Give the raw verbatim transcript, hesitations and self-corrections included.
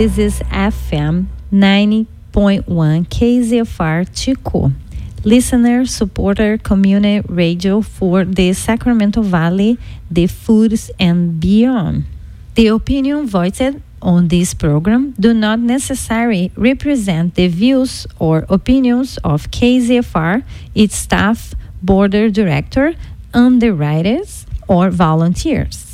This is F M ninety point one K Z F R Chico, listener supporter community radio for the Sacramento Valley, the Foods and beyond. The opinion voiced on this program do not necessarily represent the views or opinions of K Z F R, its staff, board director, underwriters, or volunteers.